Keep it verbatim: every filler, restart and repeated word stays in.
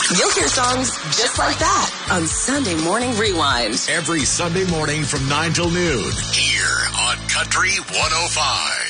You'll hear songs just like that on Sunday Morning Rewind. Every Sunday morning from nine till noon here on Country one oh five.